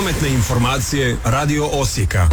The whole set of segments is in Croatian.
Prometne informacije Radio Osijeka.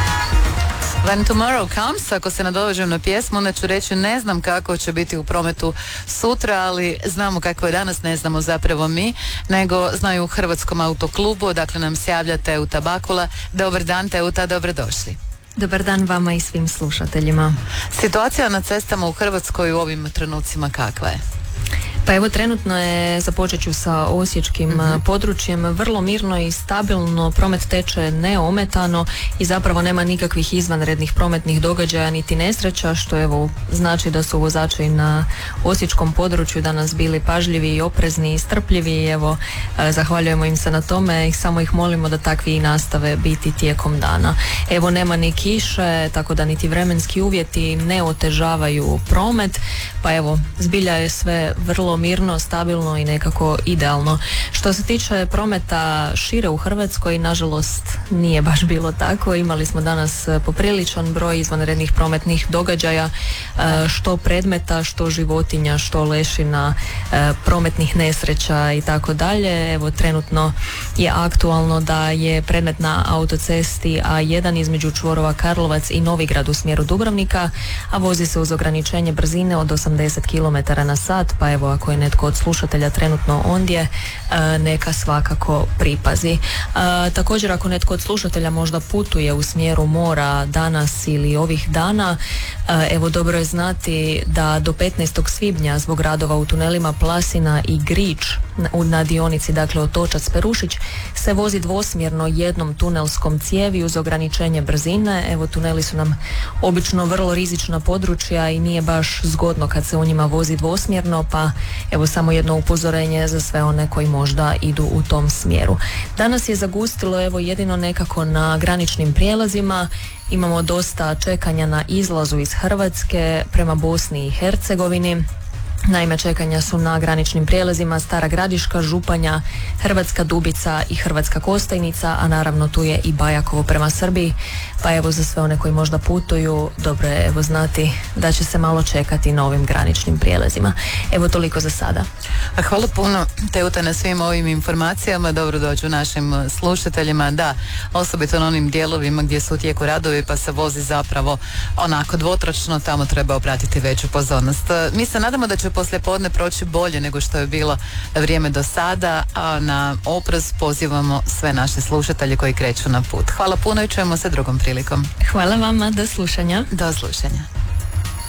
When Tomorrow Comes, ako se nadovežem na pjesmu, onda ću reći ne znam kako će biti u prometu sutra, ali znamo kako je danas, ne znamo zapravo mi, nego znaju u Hrvatskom autoklubu, dakle nam se javlja Teuta Bakula. Dobar dan Teuta, dobrodošli. Dobar dan vama i svim slušateljima. Situacija na cestama u Hrvatskoj u ovim trenucima kakva je? Pa evo, trenutno je, započet ću sa osječkim područjem, vrlo mirno i stabilno, promet teče neometano i zapravo nema nikakvih izvanrednih prometnih događaja niti nesreća, što evo znači da su vozači na osječkom području danas bili pažljivi i oprezni i strpljivi i evo, zahvaljujemo im se na tome i samo ih molimo da takvi i nastave biti tijekom dana. Evo, nema ni kiše, tako da niti vremenski uvjeti ne otežavaju promet, pa evo, zbilja je sve vrlo mirno, stabilno i nekako idealno. Što se tiče prometa šire u Hrvatskoj, nažalost nije baš bilo tako. Imali smo danas popriličan broj izvanrednih prometnih događaja, što predmeta, što životinja, što lešina, prometnih nesreća i tako dalje. Evo, trenutno je aktualno da je predmet na autocesti A1 između čvorova Karlovac i Novigrad u smjeru Dubrovnika, a vozi se uz ograničenje brzine od 80 km na sat, pa evo, ako je netko od slušatelja trenutno ondje, neka svakako pripazi. Također, ako netko od slušatelja možda putuje u smjeru mora danas ili ovih dana, evo, dobro je znati da do 15. svibnja zbog radova u tunelima Plasina i Grič na dionici, dakle Otočac-Perušić, se vozi dvosmjerno jednom tunelskom cijevi uz ograničenje brzine. Evo, tuneli su nam obično vrlo rizična područja i nije baš zgodno kad se u njima vozi dvosmjerno, pa evo samo jedno upozorenje za sve one koji možda idu u tom smjeru. Danas je zagustilo evo jedino nekako na graničnim prijelazima. Imamo dosta čekanja na izlazu iz Hrvatske prema Bosni i Hercegovini. Naime, čekanja su na graničnim prijelazima Stara Gradiška, Županja, Hrvatska Dubica i Hrvatska Kostajnica, a naravno tu je i Bajakovo prema Srbiji, pa evo za sve one koji možda putuju, dobro je evo znati da će se malo čekati na ovim graničnim prijelazima. Evo, toliko za sada. Hvala puno Teuta na svim ovim informacijama, dobro dođu našim slušateljima, da, osobito na onim dijelovima gdje su u tijeku radovi pa se vozi zapravo onako dvotračno, tamo treba obratiti veću pozornost. Mi se nadamo da će poslijepodne proći bolje nego što je bilo vrijeme do sada, a na oprez pozivamo sve naše slušatelje koji kreću na put. Hvala puno i čujemo se drugom prilikom. Hvala vama, do slušanja. Do slušanja.